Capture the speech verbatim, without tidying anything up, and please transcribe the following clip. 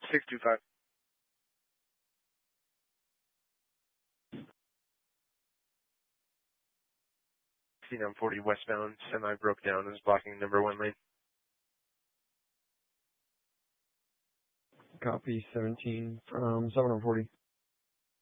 six two five. C nine forty westbound, semi broke down, is blocking number one lane. Copy, seventeen from seven forty.